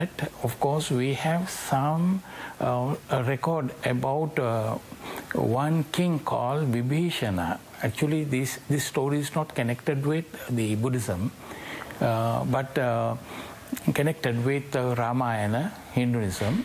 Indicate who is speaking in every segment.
Speaker 1: Of course, we have some record about one king called Vibhishana. Actually, this story is not connected with the Buddhism, but connected with Ramayana, Hinduism.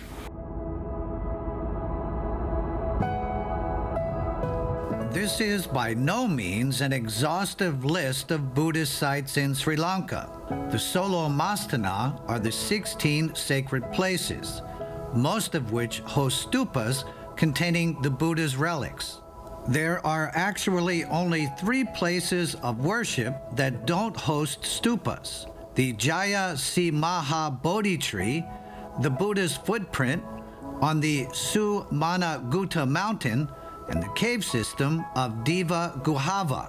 Speaker 2: This is by no means an exhaustive list of Buddhist sites in Sri Lanka. The Solo-Mastana are the 16 sacred places, most of which host stupas containing the Buddha's relics. There are actually only 3 places of worship that don't host stupas: the Jayasimaha Bodhi tree, the Buddha's footprint on the Sumanagutta mountain, and the cave system of Deva Guhava.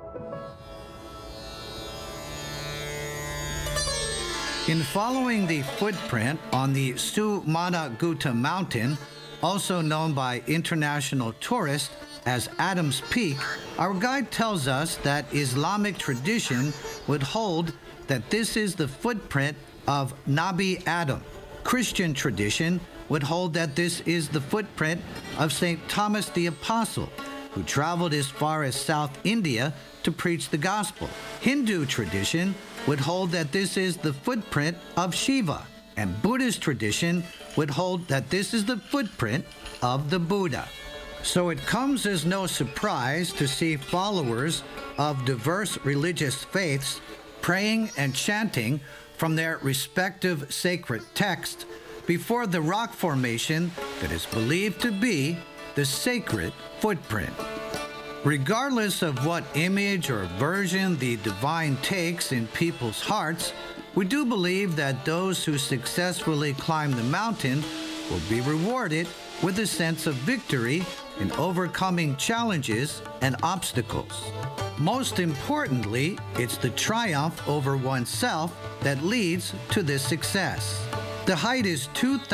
Speaker 2: In following the footprint on the Sumanagutta mountain, also known by international tourists as Adam's Peak, our guide tells us that Islamic tradition would hold that this is the footprint of Nabi Adam. Christian tradition would hold that this is the footprint of St. Thomas the Apostle, who traveled as far as South India to preach the gospel. Hindu tradition would hold that this is the footprint of Shiva, and Buddhist tradition would hold that this is the footprint of the Buddha. So it comes as no surprise to see followers of diverse religious faiths praying and chanting from their respective sacred texts before the rock formation that is believed to be the sacred footprint. Regardless of what image or version the divine takes in people's hearts, we do believe that those who successfully climb the mountain will be rewarded with a sense of victory in overcoming challenges and obstacles. Most importantly, it's the triumph over oneself that leads to this success. The height is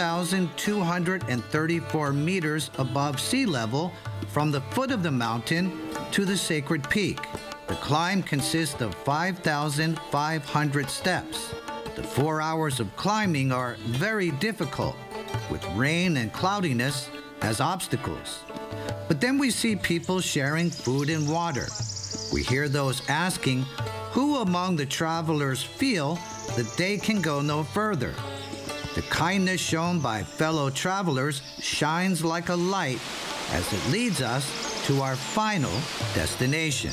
Speaker 2: 2,234 meters above sea level from the foot of the mountain to the sacred peak. The climb consists of 5,500 steps. The 4 hours of climbing are very difficult, with rain and cloudiness as obstacles. But then we see people sharing food and water. We hear those asking who among the travelers feel that they can go no further. The kindness shown by fellow travelers shines like a light as it leads us to our final destination.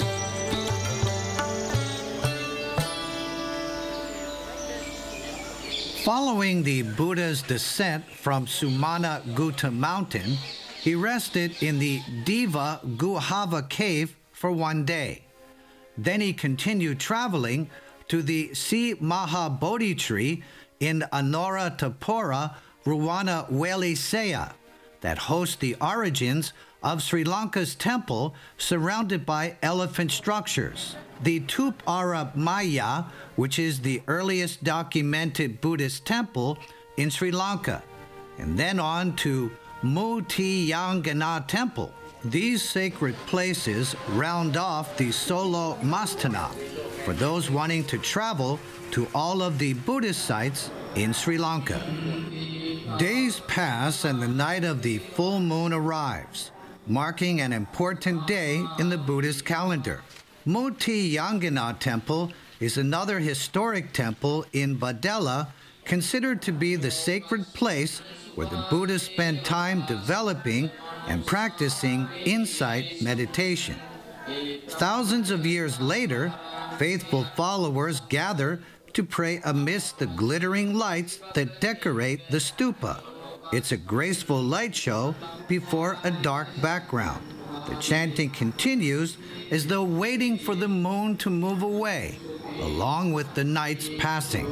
Speaker 2: Following the Buddha's descent from Sumanagutta mountain, he rested in the Deva Guhava cave for 1 day. Then he continued traveling to the Simaha Bodhi tree in Anuradhapura, Ruwanaweli that hosts the origins of Sri Lanka's temple surrounded by elephant structures. The Tup-Ara Maya, which is the earliest documented Buddhist temple in Sri Lanka, and then on to Mutiyangana Temple. These sacred places round off the Solo-Mastana for those wanting to travel to all of the Buddhist sites in Sri Lanka. Days pass and the night of the full moon arrives, marking an important day in the Buddhist calendar. Mutiyangana Temple is another historic temple in Vadela, considered to be the sacred place where the Buddha spent time developing and practicing insight meditation. Thousands of years later, faithful followers gather to pray amidst the glittering lights that decorate the stupa. It's a graceful light show before a dark background. The chanting continues as though waiting for the moon to move away, along with the night's passing.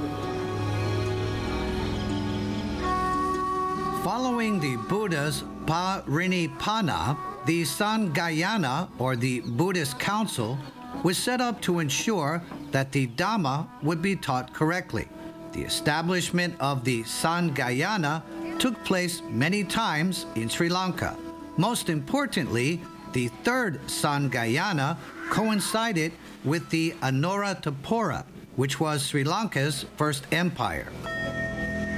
Speaker 2: Following the Buddha's Parinibbana, the Sanghayana, or the Buddhist Council, was set up to ensure that the Dhamma would be taught correctly. The establishment of the Sanghayana took place many times in Sri Lanka. Most importantly, the third Sanghayana coincided with the Anuradhapura, which was Sri Lanka's first empire.